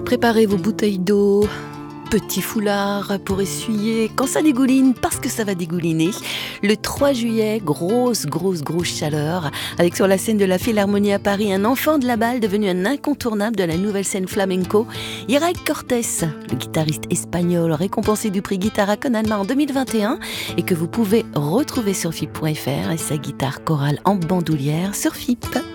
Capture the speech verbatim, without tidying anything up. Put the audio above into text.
Préparez vos bouteilles d'eau, petit foulard pour essuyer quand ça dégouline, parce que ça va dégouliner. Le trois juillet, grosse, grosse, grosse chaleur, avec sur la scène de la Philharmonie à Paris un enfant de la balle devenu un incontournable de la nouvelle scène flamenco, Iraï Cortés, le guitariste espagnol récompensé du prix Guitara Con Alma en deux mille vingt et un et que vous pouvez retrouver sur F I P point F R et sa guitare chorale en bandoulière sur F I P.